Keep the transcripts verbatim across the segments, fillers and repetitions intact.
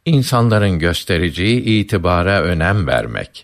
insanların göstereceği itibara önem vermek.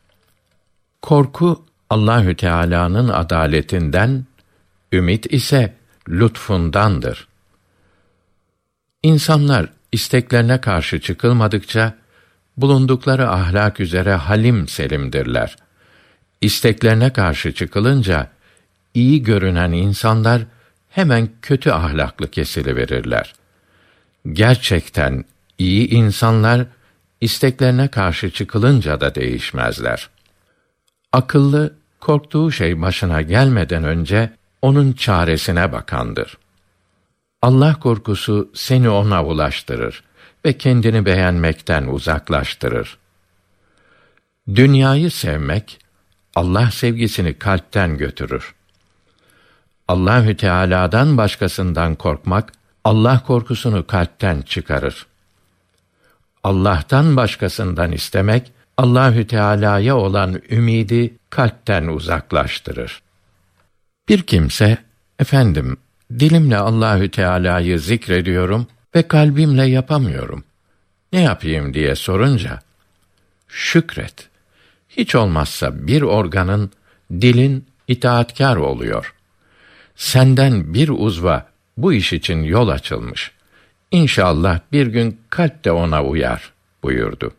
Korku Allahü Teala'nın adaletinden, ümit ise lütfundandır. İnsanlar isteklerine karşı çıkılmadıkça bulundukları ahlak üzere halim selimdirler. İsteklerine karşı çıkılınca iyi görünen insanlar hemen kötü ahlaklı kesiliverirler. Gerçekten iyi insanlar isteklerine karşı çıkılınca da değişmezler. Akıllı, korktuğu şey başına gelmeden önce onun çaresine bakandır. Allah korkusu seni ona ulaştırır ve kendini beğenmekten uzaklaştırır. Dünyayı sevmek, Allah sevgisini kalpten götürür. Allahü Teala'dan başkasından korkmak, Allah korkusunu kalpten çıkarır. Allah'tan başkasından istemek, Allahü Teala'ya olan ümidi kalpten uzaklaştırır. Bir kimse, efendim, dilimle Allahü Teala'yı zikrediyorum ve kalbimle yapamıyorum. Ne yapayım diye sorunca, şükret. Hiç olmazsa bir organın, dilin itaatkâr oluyor. Senden bir uzva bu iş için yol açılmış. İnşallah bir gün kalp de ona uyar buyurdu.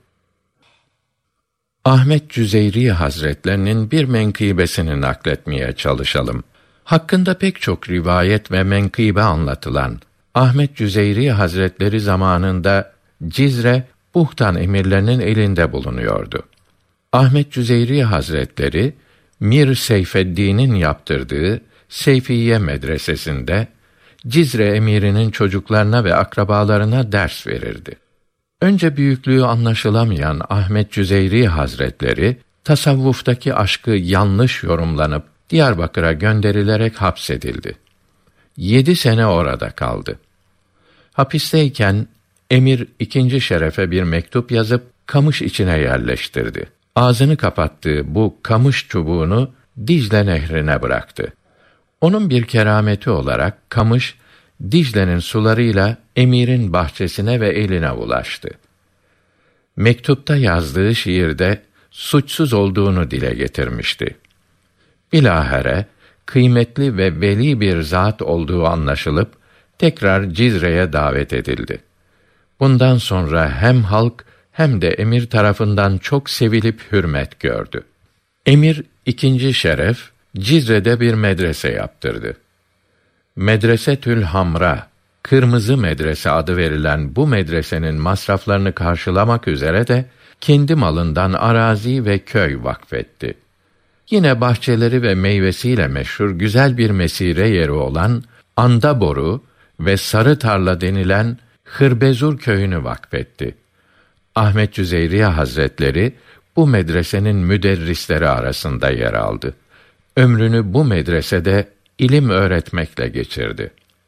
Ahmet Cüzeyri Hazretlerinin bir menkıbesini nakletmeye çalışalım. Hakkında pek çok rivayet ve menkıbe anlatılan Ahmet Cüzeyri Hazretleri zamanında Cizre, Buhtan emirlerinin elinde bulunuyordu. Ahmet Cüzeyri Hazretleri, Mir Seyfeddin'in yaptırdığı Seyfiye medresesinde Cizre emirinin çocuklarına ve akrabalarına ders verirdi. Önce büyüklüğü anlaşılamayan Ahmet Cüzeyri Hazretleri, tasavvuftaki aşkı yanlış yorumlanıp Diyarbakır'a gönderilerek hapsedildi. Yedi sene orada kaldı. Hapisteyken emir ikinci şerefe bir mektup yazıp kamış içine yerleştirdi. Ağzını kapattığı bu kamış çubuğunu Dicle nehrine bıraktı. Onun bir kerameti olarak kamış Dicle'nin sularıyla emirin bahçesine ve eline ulaştı. Mektupta yazdığı şiirde suçsuz olduğunu dile getirmişti. Bilahare kıymetli ve veli bir zat olduğu anlaşılıp tekrar Cizre'ye davet edildi. Bundan sonra hem halk hem de emir tarafından çok sevilip hürmet gördü. Emir ikinci şeref Cizre'de bir medrese yaptırdı. Medresetül Hamra, Kırmızı Medrese adı verilen bu medresenin masraflarını karşılamak üzere de kendi malından arazi ve köy vakfetti. Yine bahçeleri ve meyvesiyle meşhur güzel bir mesire yeri olan Andaboru ve Sarı Tarla denilen Hırbezur köyünü vakfetti. Ahmet Cüzeyri Hazretleri bu medresenin müderrisleri arasında yer aldı. Ömrünü bu medresede ilim öğretmekle geçirdi.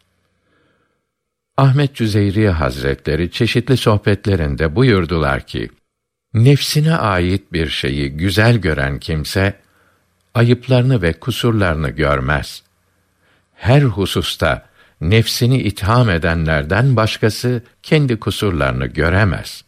Ahmet Cüzeyri Hazretleri çeşitli sohbetlerinde buyurdular ki, nefsine ait bir şeyi güzel gören kimse, ayıplarını ve kusurlarını görmez. Her hususta nefsini itham edenlerden başkası kendi kusurlarını göremez.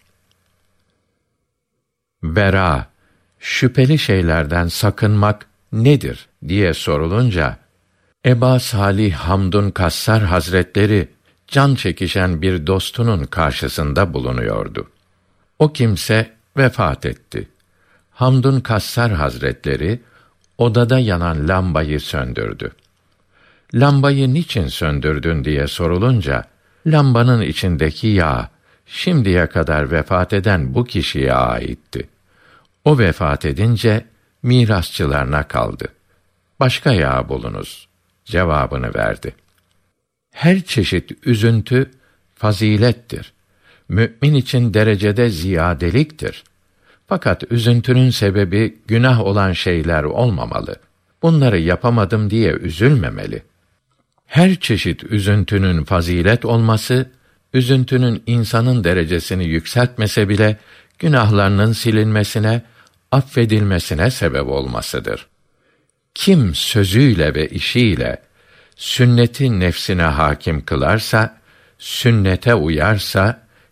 Vera, şüpheli şeylerden sakınmak nedir diye sorulunca, Eba Salih Hamdun Kassar Hazretleri can çekişen bir dostunun karşısında bulunuyordu. O kimse vefat etti. Hamdun Kassar Hazretleri odada yanan lambayı söndürdü. Lambayı niçin söndürdün diye sorulunca, lambanın içindeki yağ şimdiye kadar vefat eden bu kişiye aitti. O vefat edince mirasçılarına kaldı. Başka yağ bulunuz cevabını verdi. Her çeşit üzüntü fazilettir. Mü'min için derecede ziyadeliktir. Fakat üzüntünün sebebi günah olan şeyler olmamalı. Bunları yapamadım diye üzülmemeli. Her çeşit üzüntünün fazilet olması, üzüntünün insanın derecesini yükseltmese bile günahlarının silinmesine, affedilmesine sebep olmasıdır. Kim sözüyle ve işiyle sünneti nefsine hakim kılarsa, sünnete uyarsa,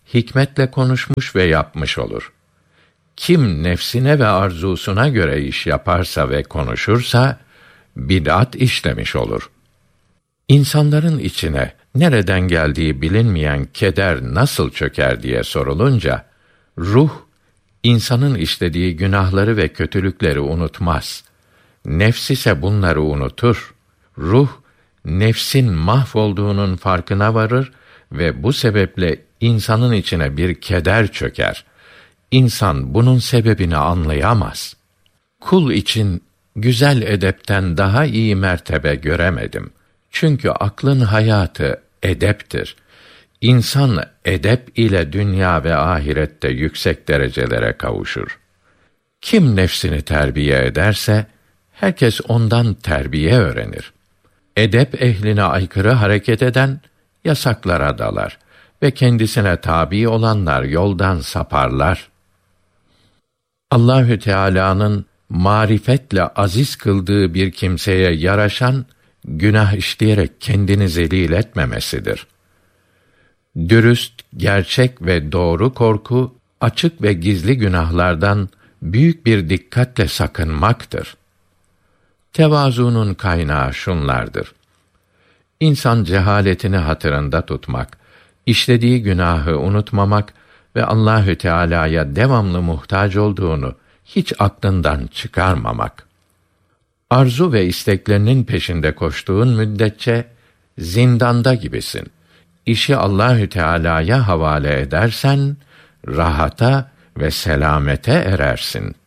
hikmetle konuşmuş ve yapmış olur. Kim nefsine ve arzusuna göre iş yaparsa ve konuşursa, bid'at işlemiş olur. İnsanların içine nereden geldiği bilinmeyen keder nasıl çöker diye sorulunca, ruh, insanın işlediği günahları ve kötülükleri unutmaz. Nefs ise bunları unutur. Ruh, nefsin mahvolduğunun farkına varır ve bu sebeple insanın içine bir keder çöker. İnsan bunun sebebini anlayamaz. Kul için güzel edepten daha iyi mertebe göremedim. Çünkü aklın hayatı edeptir. İnsan edep ile dünya ve ahirette yüksek derecelere kavuşur. Kim nefsini terbiye ederse, herkes ondan terbiye öğrenir. Edep ehline aykırı hareket eden, yasaklara dalar ve kendisine tabi olanlar yoldan saparlar. Allahü Teala'nın marifetle aziz kıldığı bir kimseye yaraşan, günah işleyerek kendini zelil etmemesidir. Dürüst, gerçek ve doğru korku, açık ve gizli günahlardan büyük bir dikkatle sakınmaktır. Tevazunun kaynağı şunlardır: İnsan cehaletini hatırında tutmak, işlediği günahı unutmamak ve Allahü Teala'ya devamlı muhtaç olduğunu hiç aklından çıkarmamak. Arzu ve isteklerinin peşinde koştuğun müddetçe zindanda gibisin. İşi Allahü Teala'ya havale edersen rahata ve selamete erersin.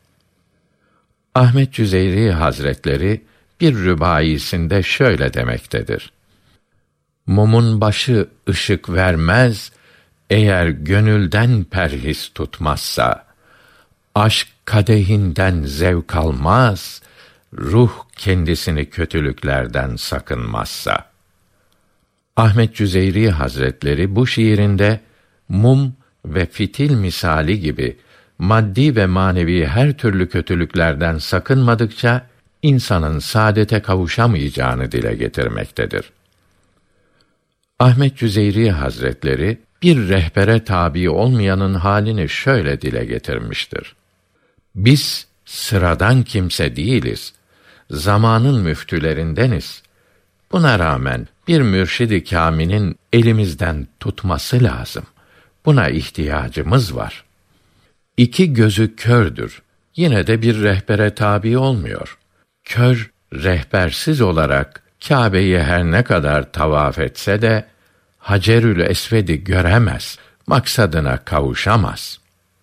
Ahmet Cüzeyri Hazretleri bir rübaisinde şöyle demektedir: Mumun başı ışık vermez, eğer gönülden perhis tutmazsa. Aşk kadehinden zevk almaz, ruh kendisini kötülüklerden sakınmazsa. Ahmet Cüzeyri Hazretleri bu şiirinde mum ve fitil misali gibi maddi ve manevi her türlü kötülüklerden sakınmadıkça insanın saadete kavuşamayacağını dile getirmektedir. Ahmet Cüzeyri Hazretleri bir rehbere tabi olmayanın halini şöyle dile getirmiştir: Biz sıradan kimse değiliz, zamanın müftülerindeniz. Buna rağmen bir mürşid-i kâmilin elimizden tutması lazım. Buna ihtiyacımız var. İki gözü kördür, yine de bir rehbere tabi olmuyor. Kör, rehbersiz olarak Kâbe'yi her ne kadar tavaf etse de Hacerül Esved'i göremez, maksadına kavuşamaz.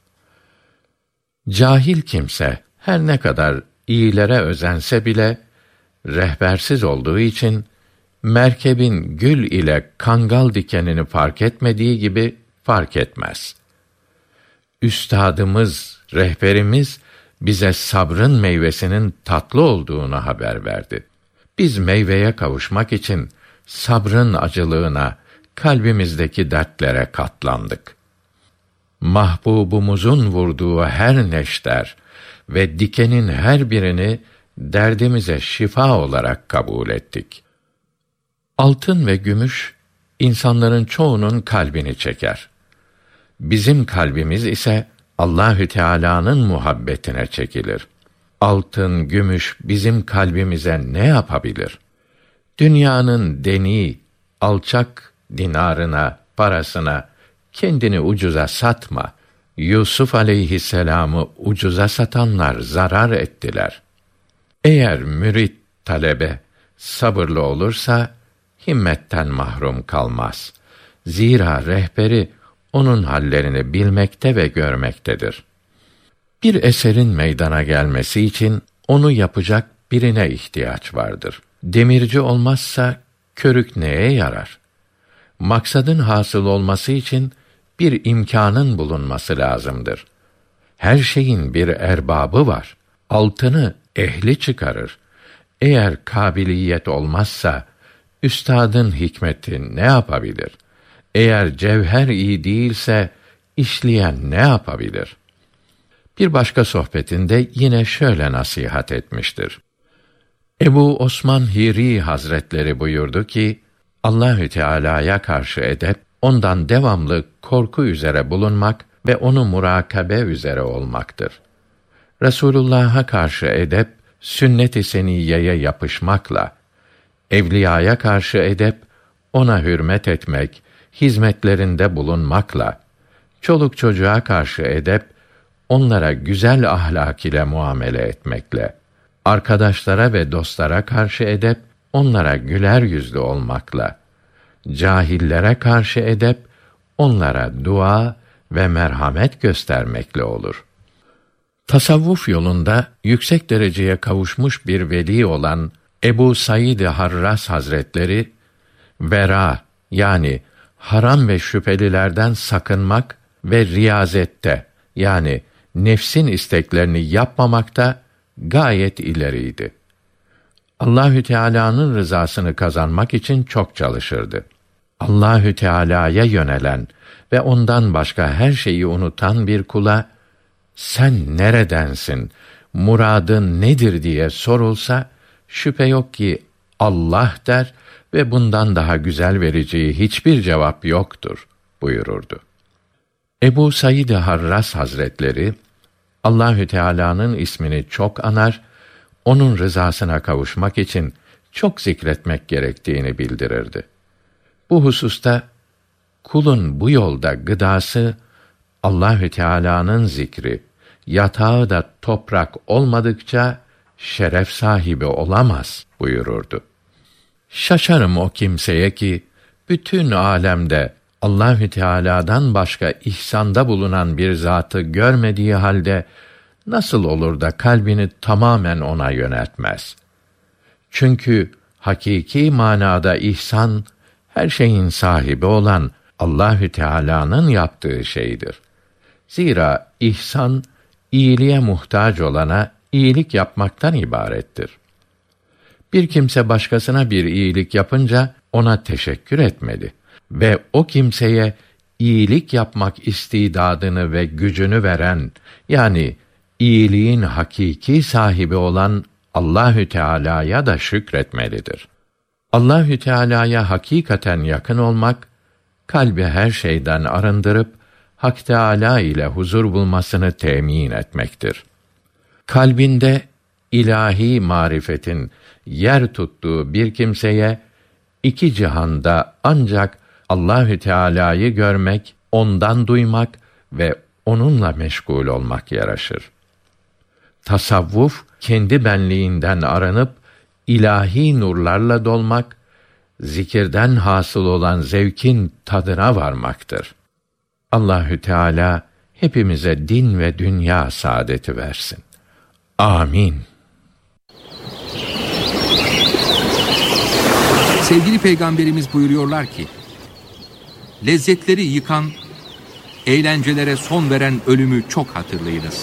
Cahil kimse her ne kadar iyilere özense bile rehbersiz olduğu için merkebin gül ile kangal dikenini fark etmediği gibi fark etmez. Üstadımız, rehberimiz bize sabrın meyvesinin tatlı olduğunu haber verdi. Biz meyveye kavuşmak için sabrın acılığına, kalbimizdeki dertlere katlandık. Mahbubumuzun vurduğu her neşter ve dikenin her birini derdimize şifa olarak kabul ettik. Altın ve gümüş insanların çoğunun kalbini çeker. Bizim kalbimiz ise Allahü Teala'nın muhabbetine çekilir. Altın, gümüş bizim kalbimize ne yapabilir? Dünyanın deni, alçak dinarına, parasına kendini ucuza satma. Yusuf aleyhisselam'ı ucuza satanlar zarar ettiler. Eğer mürit, talebe sabırlı olursa himmetten mahrum kalmaz. Zira rehberi onun hallerini bilmekte ve görmektedir. Bir eserin meydana gelmesi için onu yapacak birine ihtiyaç vardır. Demirci olmazsa körük neye yarar? Maksadın hasıl olması için bir imkânın bulunması lazımdır. Her şeyin bir erbabı var. Altını ehli çıkarır. Eğer kabiliyet olmazsa üstadın hikmeti ne yapabilir? Eğer cevher iyi değilse işleyen ne yapabilir? Bir başka sohbetinde yine şöyle nasihat etmiştir: Ebu Osman Hiri Hazretleri buyurdu ki, Allahü Teala'ya karşı edep ondan devamlı korku üzere bulunmak ve onu murakabe üzere olmaktır. Resulullah'a karşı edep, sünnet-i seniyyeye yapışmakla, evliyaya karşı edep, ona hürmet etmek, hizmetlerinde bulunmakla, çoluk çocuğa karşı edep, onlara güzel ahlak ile muamele etmekle, arkadaşlara ve dostlara karşı edep, onlara güler yüzlü olmakla, cahillere karşı edep, onlara dua ve merhamet göstermekle olur. Tasavvuf yolunda yüksek dereceye kavuşmuş bir veli olan Ebu Said Harras Hazretleri, vera yani haram ve şüphelilerden sakınmak ve riyazette yani nefsin isteklerini yapmamakta gayet ileriydi. Allahü Teala'nın rızasını kazanmak için çok çalışırdı. Allahü Teala'ya yönelen ve ondan başka her şeyi unutan bir kula sen neredensin, muradın nedir diye sorulsa şüphe yok ki Allah der ve bundan daha güzel vereceği hiçbir cevap yoktur buyururdu. Ebu Said Harras Hazretleri Allahü Teala'nın ismini çok anar, onun rızasına kavuşmak için çok zikretmek gerektiğini bildirirdi. Bu hususta kulun bu yolda gıdası Allahü Teala'nın zikri, yatağı da toprak olmadıkça şeref sahibi olamaz buyururdu. Şaşarım o kimseye ki bütün alemde Allahü Teala'dan başka ihsanda bulunan bir zatı görmediği halde nasıl olur da kalbini tamamen ona yöneltmez? Çünkü hakiki manada ihsan her şeyin sahibi olan Allahü Teala'nın yaptığı şeydir. Zira ihsan iyiliğe muhtaç olana iyilik yapmaktan ibarettir. Bir kimse başkasına bir iyilik yapınca ona teşekkür etmeli ve o kimseye iyilik yapmak istidadını ve gücünü veren yani iyiliğin hakiki sahibi olan Allahü Teala'ya da şükretmelidir. Allahü Teala'ya hakikaten yakın olmak, kalbi her şeyden arındırıp Hak Teâlâ ile huzur bulmasını temin etmektir. Kalbinde ilahi marifetin yer tuttuğu bir kimseye iki cihanda ancak Allahü Teala'yı görmek, ondan duymak ve onunla meşgul olmak yaraşır. Tasavvuf kendi benliğinden aranıp ilahi nurlarla dolmak, zikirden hasıl olan zevkin tadına varmaktır. Allahü Teala hepimize din ve dünya saadeti versin. Amin. Sevgili Peygamberimiz buyuruyorlar ki, lezzetleri yıkan, eğlencelere son veren ölümü çok hatırlayınız.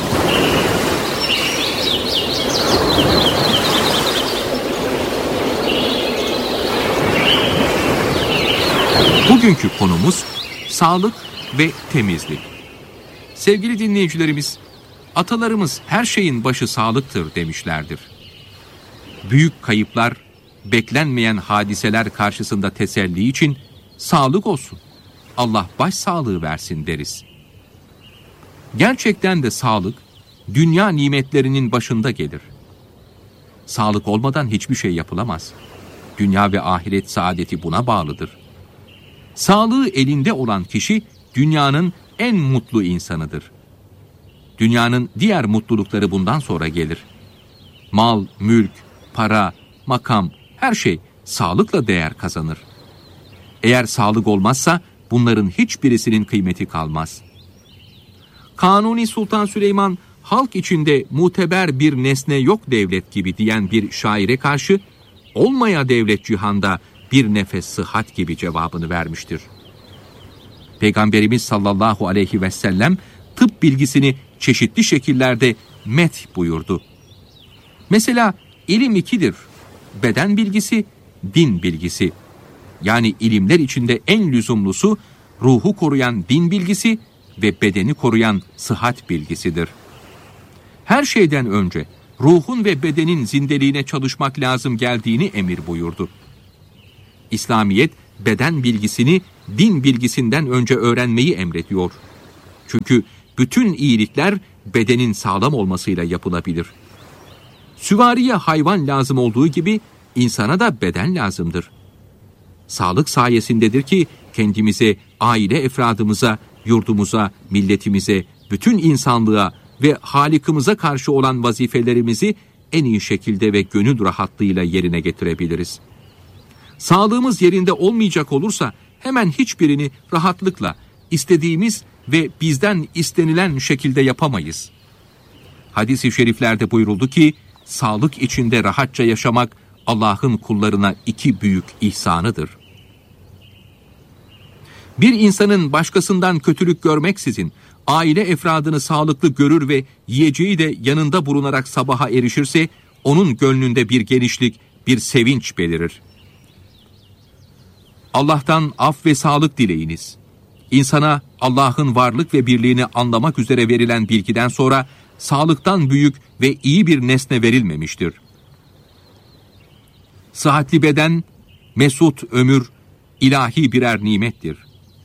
Bugünkü konumuz sağlık ve temizlik. Sevgili dinleyicilerimiz, atalarımız her şeyin başı sağlıktır demişlerdir. Büyük kayıplar, beklenmeyen hadiseler karşısında teselli için sağlık olsun, Allah baş sağlığı versin deriz. Gerçekten de sağlık, dünya nimetlerinin başında gelir. Sağlık olmadan hiçbir şey yapılamaz. Dünya ve ahiret saadeti buna bağlıdır. Sağlığı elinde olan kişi, dünyanın en mutlu insanıdır. Dünyanın diğer mutlulukları bundan sonra gelir. Mal, mülk, para, makam, her şey sağlıkla değer kazanır. Eğer sağlık olmazsa bunların hiçbirisinin kıymeti kalmaz. Kanuni Sultan Süleyman, halk içinde muteber bir nesne yok devlet gibi diyen bir şaire karşı, olmaya devlet cihanda bir nefes sıhhat gibi cevabını vermiştir. Peygamberimiz sallallahu aleyhi ve sellem tıp bilgisini çeşitli şekillerde meth buyurdu. Mesela ilim ikidir. Beden bilgisi, din bilgisi. Yani ilimler içinde en lüzumlusu ruhu koruyan din bilgisi ve bedeni koruyan sıhhat bilgisidir. Her şeyden önce ruhun ve bedenin zindeliğine çalışmak lazım geldiğini emir buyurdu. İslamiyet beden bilgisini din bilgisinden önce öğrenmeyi emrediyor. Çünkü bütün iyilikler bedenin sağlam olmasıyla yapılabilir. Süvariye hayvan lazım olduğu gibi insana da beden lazımdır. Sağlık sayesindedir ki kendimize, aile efradımıza, yurdumuza, milletimize, bütün insanlığa ve Halikimize karşı olan vazifelerimizi en iyi şekilde ve gönül rahatlığıyla yerine getirebiliriz. Sağlığımız yerinde olmayacak olursa hemen hiçbirini rahatlıkla istediğimiz ve bizden istenilen şekilde yapamayız. Hadis-i şeriflerde buyuruldu ki, sağlık içinde rahatça yaşamak Allah'ın kullarına iki büyük ihsanıdır. Bir insanın başkasından kötülük görmeksizin aile efradını sağlıklı görür ve yiyeceği de yanında bulunarak sabaha erişirse, onun gönlünde bir genişlik, bir sevinç belirir. Allah'tan af ve sağlık dileyiniz. İnsana Allah'ın varlık ve birliğini anlamak üzere verilen bilgiden sonra sağlıktan büyük ve iyi bir nesne verilmemiştir. Sıhhatli beden, mesut ömür, ilahi birer nimettir.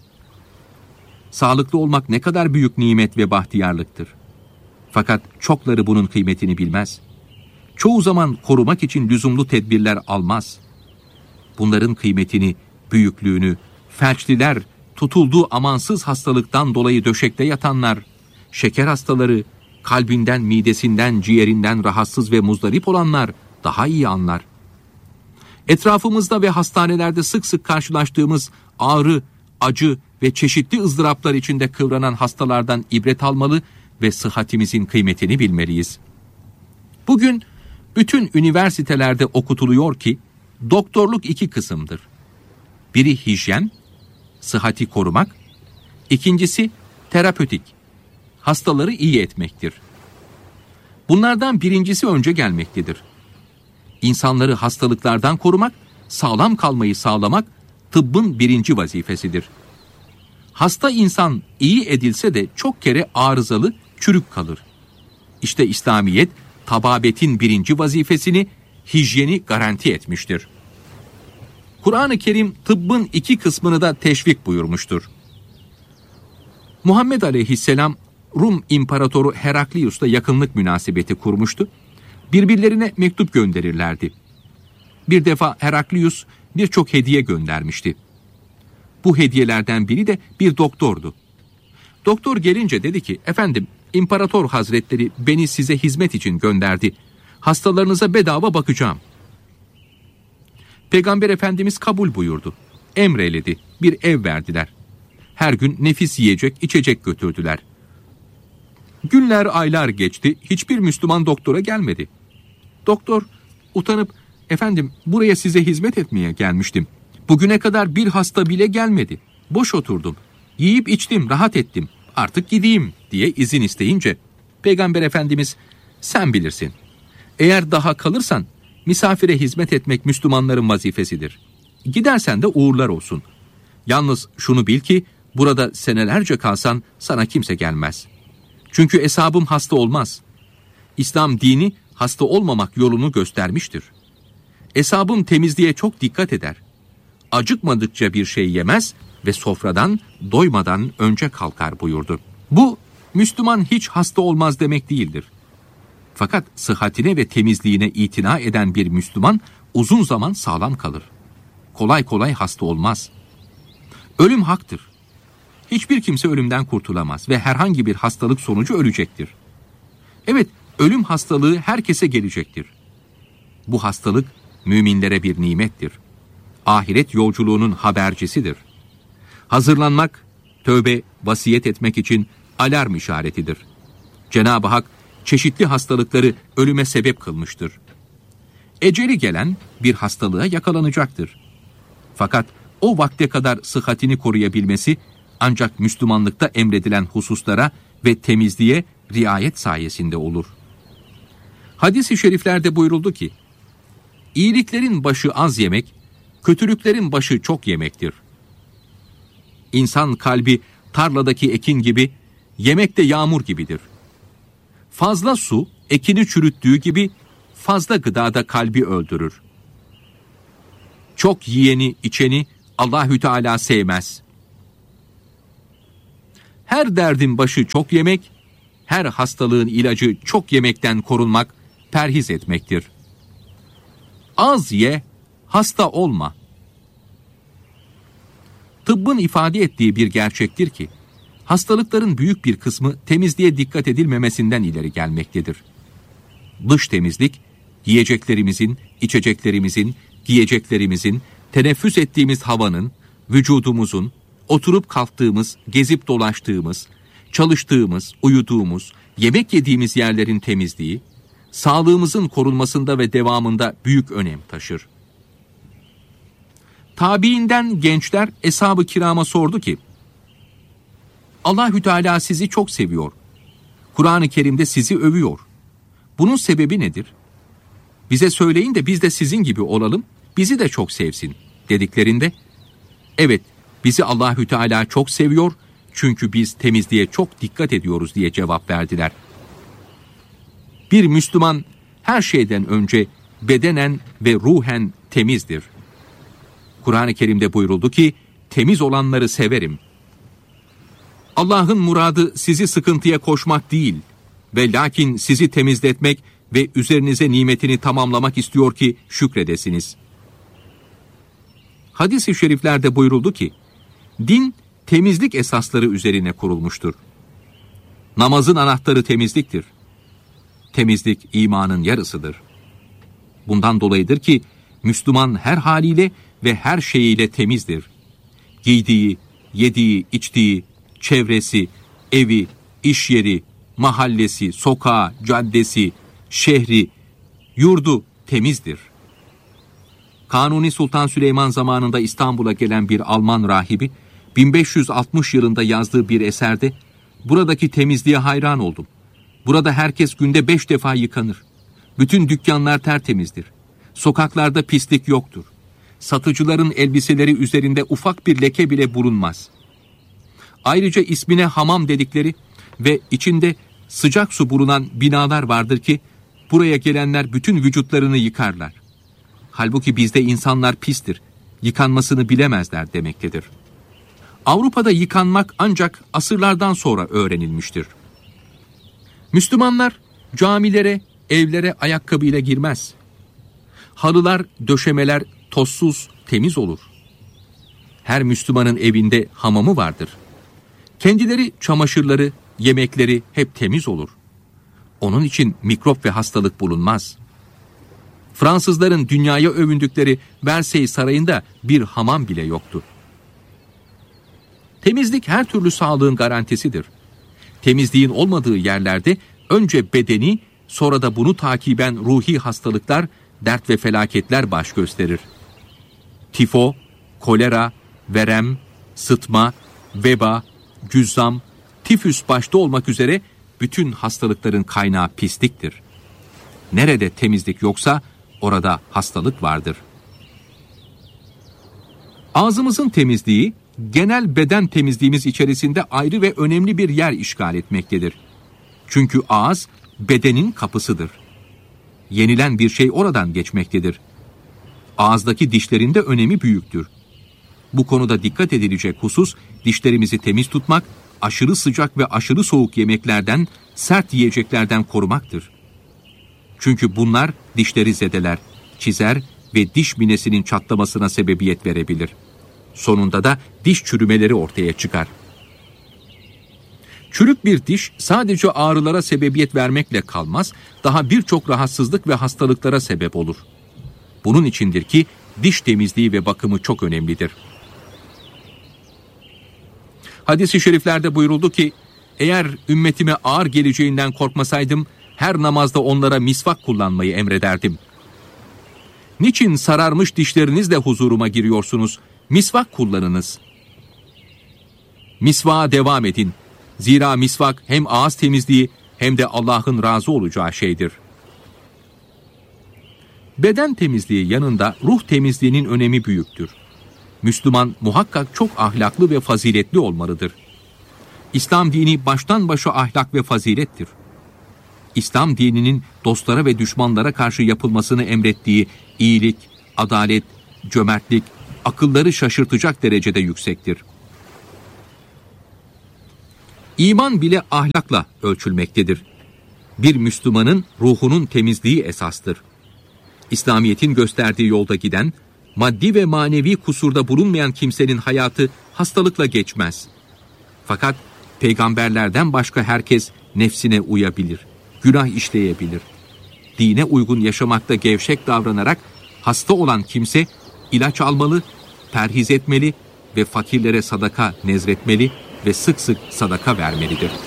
Sağlıklı olmak ne kadar büyük nimet ve bahtiyarlıktır. Fakat çokları bunun kıymetini bilmez. Çoğu zaman korumak için lüzumlu tedbirler almaz. Bunların kıymetini, büyüklüğünü, felçliler, tutulduğu amansız hastalıktan dolayı döşekte yatanlar, şeker hastaları, kalbinden, midesinden, ciğerinden rahatsız ve muzdarip olanlar daha iyi anlar. Etrafımızda ve hastanelerde sık sık karşılaştığımız ağrı, acı ve çeşitli ızdıraplar içinde kıvranan hastalardan ibret almalı ve sıhhatimizin kıymetini bilmeliyiz. Bugün bütün üniversitelerde okutuluyor ki, doktorluk iki kısımdır. Biri hijyen, sıhhati korumak, ikincisi terapötik, hastaları iyi etmektir. Bunlardan birincisi önce gelmektedir. İnsanları hastalıklardan korumak, sağlam kalmayı sağlamak, tıbbın birinci vazifesidir. Hasta insan iyi edilse de çok kere arızalı, çürük kalır. İşte İslamiyet, tababetin birinci vazifesini, hijyeni garanti etmiştir. Kur'an-ı Kerim tıbbın iki kısmını da teşvik buyurmuştur. Muhammed Aleyhisselam, Rum İmparatoru Heraklius'la yakınlık münasebeti kurmuştu. Birbirlerine mektup gönderirlerdi. Bir defa Heraklius birçok hediye göndermişti. Bu hediyelerden biri de bir doktordu. Doktor gelince dedi ki, efendim, İmparator Hazretleri beni size hizmet için gönderdi. Hastalarınıza bedava bakacağım. Peygamber Efendimiz kabul buyurdu. Emreyledi, bir ev verdiler. Her gün nefis yiyecek, içecek götürdüler. Günler, aylar geçti, hiçbir Müslüman doktora gelmedi. Doktor utanıp, efendim buraya size hizmet etmeye gelmiştim. Bugüne kadar bir hasta bile gelmedi. Boş oturdum, yiyip içtim, rahat ettim. Artık gideyim diye izin isteyince, Peygamber Efendimiz, sen bilirsin. Eğer daha kalırsan, misafire hizmet etmek Müslümanların vazifesidir. Gidersen de uğurlar olsun. Yalnız şunu bil ki, burada senelerce kalsan sana kimse gelmez. Çünkü eshabım hasta olmaz. İslam dini hasta olmamak yolunu göstermiştir. Eshabım temizliğe çok dikkat eder. Acıkmadıkça bir şey yemez ve sofradan doymadan önce kalkar buyurdu. Bu, Müslüman hiç hasta olmaz demek değildir. Fakat sıhhatine ve temizliğine itina eden bir Müslüman uzun zaman sağlam kalır. Kolay kolay hasta olmaz. Ölüm haktır. Hiçbir kimse ölümden kurtulamaz ve herhangi bir hastalık sonucu ölecektir. Evet, ölüm hastalığı herkese gelecektir. Bu hastalık müminlere bir nimettir. Ahiret yolculuğunun habercisidir. Hazırlanmak, tövbe, vasiyet etmek için alarm işaretidir. Cenab-ı Hak çeşitli hastalıkları ölüme sebep kılmıştır. Eceli gelen bir hastalığa yakalanacaktır. Fakat o vakte kadar sıhhatini koruyabilmesi ancak Müslümanlıkta emredilen hususlara ve temizliğe riayet sayesinde olur. Hadis-i şeriflerde buyuruldu ki, iyiliklerin başı az yemek, kötülüklerin başı çok yemektir. İnsan kalbi tarladaki ekin gibi, yemek de yağmur gibidir. Fazla su ekini çürüttüğü gibi fazla gıdada kalbi öldürür. Çok yiyeni, içeni Allahü Teala sevmez. Her derdin başı çok yemek, her hastalığın ilacı çok yemekten korunmak, perhiz etmektir. Az ye, hasta olma. Tıbbın ifade ettiği bir gerçektir ki, hastalıkların büyük bir kısmı temizliğe dikkat edilmemesinden ileri gelmektedir. Dış temizlik, yiyeceklerimizin, içeceklerimizin, giyeceklerimizin, teneffüs ettiğimiz havanın, vücudumuzun, oturup kalktığımız, gezip dolaştığımız, çalıştığımız, uyuduğumuz, yemek yediğimiz yerlerin temizliği, sağlığımızın korunmasında ve devamında büyük önem taşır. Tabiinden gençler eshab-ı kirama sordu ki, Allahü Teala sizi çok seviyor. Kur'an-ı Kerim'de sizi övüyor. Bunun sebebi nedir? Bize söyleyin de biz de sizin gibi olalım, bizi de çok sevsin dediklerinde, evet, bizi Allahü Teala çok seviyor çünkü biz temizliğe çok dikkat ediyoruz diye cevap verdiler. Bir Müslüman her şeyden önce bedenen ve ruhen temizdir. Kur'an-ı Kerim'de buyuruldu ki, temiz olanları severim. Allah'ın muradı sizi sıkıntıya koşmak değil ve lakin sizi temizletmek ve üzerinize nimetini tamamlamak istiyor ki şükredesiniz. Hadis-i şeriflerde buyuruldu ki, din temizlik esasları üzerine kurulmuştur. Namazın anahtarı temizliktir. Temizlik imanın yarısıdır. Bundan dolayıdır ki Müslüman her haliyle ve her şeyiyle temizdir. Giydiği, yediği, içtiği, çevresi, evi, iş yeri, mahallesi, sokağı, caddesi, şehri, yurdu temizdir. Kanuni Sultan Süleyman zamanında İstanbul'a gelen bir Alman rahibi, bin beş yüz altmış yılında yazdığı bir eserde, buradaki temizliğe hayran oldum. Burada herkes günde beş defa yıkanır. Bütün dükkanlar tertemizdir. Sokaklarda pislik yoktur. Satıcıların elbiseleri üzerinde ufak bir leke bile bulunmaz. Ayrıca ismine hamam dedikleri ve içinde sıcak su bulunan binalar vardır ki, buraya gelenler bütün vücutlarını yıkarlar. Halbuki bizde insanlar pistir, yıkanmasını bilemezler demektedir. Avrupa'da yıkanmak ancak asırlardan sonra öğrenilmiştir. Müslümanlar camilere, evlere ayakkabıyla girmez. Halılar, döşemeler tozsuz, temiz olur. Her Müslümanın evinde hamamı vardır. Kendileri, çamaşırları, yemekleri hep temiz olur. Onun için mikrop ve hastalık bulunmaz. Fransızların dünyaya övündükleri Versailles Sarayı'nda bir hamam bile yoktu. Temizlik her türlü sağlığın garantisidir. Temizliğin olmadığı yerlerde önce bedeni, sonra da bunu takiben ruhi hastalıklar, dert ve felaketler baş gösterir. Tifo, kolera, verem, sıtma, veba, cüzzam, tifüs başta olmak üzere bütün hastalıkların kaynağı pisliktir. Nerede temizlik yoksa orada hastalık vardır. Ağzımızın temizliği, genel beden temizliğimiz içerisinde ayrı ve önemli bir yer işgal etmektedir. Çünkü ağız bedenin kapısıdır. Yenilen bir şey oradan geçmektedir. Ağızdaki dişlerin de önemi büyüktür. Bu konuda dikkat edilecek husus, dişlerimizi temiz tutmak, aşırı sıcak ve aşırı soğuk yemeklerden, sert yiyeceklerden korumaktır. Çünkü bunlar dişleri zedeler, çizer ve diş minesinin çatlamasına sebebiyet verebilir. Sonunda da diş çürümeleri ortaya çıkar. Çürük bir diş sadece ağrılara sebebiyet vermekle kalmaz, daha birçok rahatsızlık ve hastalıklara sebep olur. Bunun içindir ki diş temizliği ve bakımı çok önemlidir. Hadis-i şeriflerde buyuruldu ki, eğer ümmetime ağır geleceğinden korkmasaydım, her namazda onlara misvak kullanmayı emrederdim. Niçin sararmış dişlerinizle huzuruma giriyorsunuz? Misvak kullanınız. Misvağa devam edin. Zira misvak hem ağız temizliği hem de Allah'ın razı olacağı şeydir. Beden temizliği yanında ruh temizliğinin önemi büyüktür. Müslüman muhakkak çok ahlaklı ve faziletli olmalıdır. İslam dini baştan başa ahlak ve fazilettir. İslam dininin dostlara ve düşmanlara karşı yapılmasını emrettiği iyilik, adalet, cömertlik, akılları şaşırtacak derecede yüksektir. İman bile ahlakla ölçülmektedir. Bir Müslümanın ruhunun temizliği esastır. İslamiyet'in gösterdiği yolda giden, maddi ve manevi kusurda bulunmayan kimsenin hayatı hastalıkla geçmez. Fakat peygamberlerden başka herkes nefsine uyabilir, günah işleyebilir. Dine uygun yaşamakta gevşek davranarak hasta olan kimse ilaç almalı, perhiz etmeli ve fakirlere sadaka nezretmeli ve sık sık sadaka vermelidir.